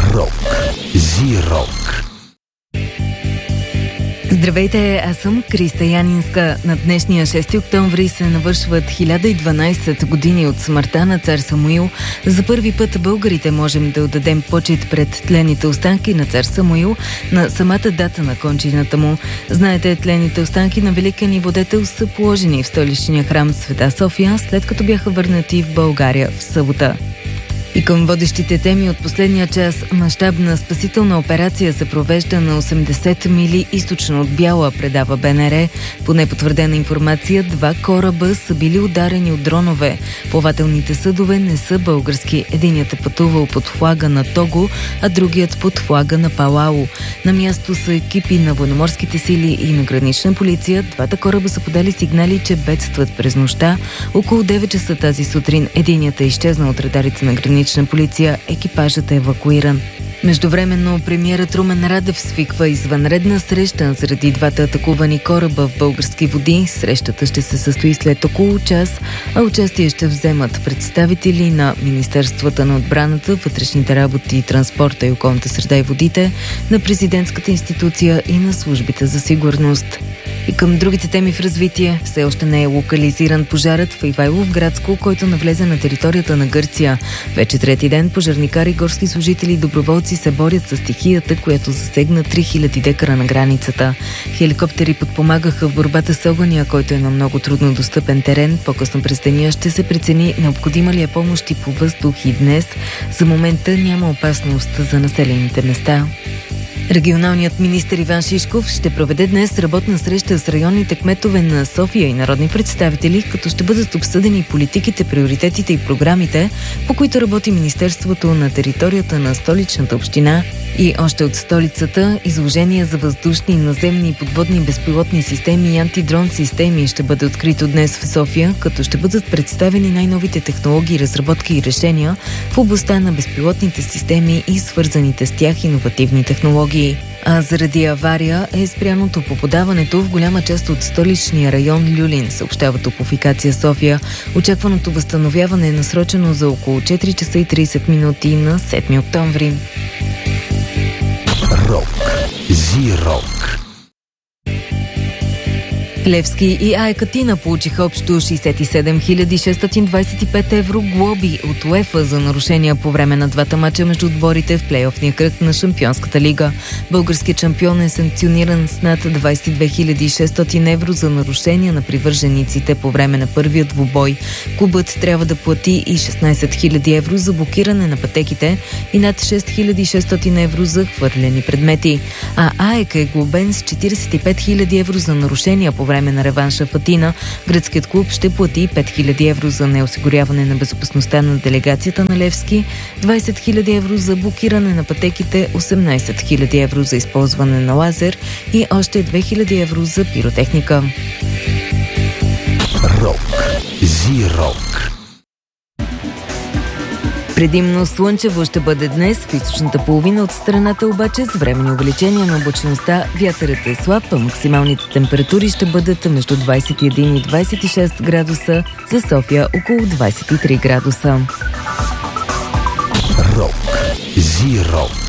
Рок. Зи-рок. Здравейте, аз съм Криста Янинска. На днешния 6 октомври се навършват 1012 години от смъртта на цар Самуил. За първи път българите можем да отдадем почит пред тлените останки на цар Самуил на самата дата на кончината му. Знаете, тлените останки на великия ни владетел са положени в столичния храм Света София, след като бяха върнати в България в събота. И към водещите теми от последния час, мащабна спасителна операция се провежда на 80 мили източно от Бяла, предава БНР. По непотвърдена информация, 2 кораба са били ударени от дронове. Плавателните съдове не са български. Единият е пътувал под флага на Того, а другият под флага на Палау. На място са екипи на военноморските сили и на гранична полиция. 2 кораба са подали сигнали, че бедстват през нощта. Около 9 часа тази сутрин единият е изчезнал от радарите на гранична полиция, екипажът е евакуиран. Междувременно премиерът Румен Радев свиква извънредна среща заради 2 атакувани кораба в български води. Срещата ще се състои след около час, а участие ще вземат представители на Министерствата на отбраната, вътрешните работи, транспорта и околната среда и водите, на президентската институция и на службите за сигурност. И към другите теми в развитие, все още не е локализиран пожарът в Ивайловградско, който навлезе на територията на Гърция. Вече трети ден пожарникари, горски служители и доброволци се борят с стихията, която засегна 3000 декара на границата. Хеликоптери подпомагаха в борбата с огъня, който е на много трудно достъпен терен. По-късно през деня ще се прецени необходима ли е помощ и по въздух и днес. За момента няма опасност за населените места. Регионалният министър Иван Шишков ще проведе днес работна среща с районните кметове на София и народни представители, като ще бъдат обсъдени политиките, приоритетите и програмите, по които работи Министерството на територията на столичната община. И още от столицата, изложение за въздушни, наземни и подводни безпилотни системи и антидрон системи ще бъде открито днес в София, като ще бъдат представени най-новите технологии, разработки и решения в областта на безпилотните системи и свързаните с тях иновативни технологии. А заради авария е спряното по подаването в голяма част от столичния район Люлин, съобщава Топлофикация София. Очакваното възстановяване е насрочено за около 4 часа и 30 минути на 7 октомври. Рок. Зи-рок. Левски и АЕК Атина получиха общо 67 625 евро глоби от УЕФА за нарушения по време на 2 мача между отборите в плейофния кръг на Шампионската лига. Българският шампион е санкциониран с над 22 600 евро за нарушения на привържениците по време на първия двубой. Клубът трябва да плати и 16 000 евро за блокиране на пътеките и над 6600 евро за хвърлени предмети. А АЕК е глобен с 45 000 евро за нарушения по време на реванша в Атина. Гръцкият клуб ще плати 5000 евро за неосигуряване на безопасността на делегацията на Левски, 20 000 евро за блокиране на пътеките, 18 000 евро за използване на лазер и още 2000 евро за пиротехника. Рок. Зи-рок. Предимно слънчево ще бъде днес в източната половина от страната, обаче с временни увеличения на облачността. Вятърът е слаб, а максималните температури ще бъдат между 21 и 26 градуса, за София около 23 градуса. Рок. Зи-рок.